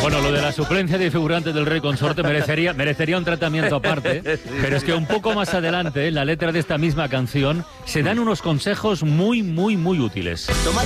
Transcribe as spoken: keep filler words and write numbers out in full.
Bueno, lo de la suplencia de figurantes del rey consorte merecería, merecería un tratamiento aparte, pero es que un poco más adelante, en la letra de esta misma canción, se dan unos consejos muy, muy, muy útiles.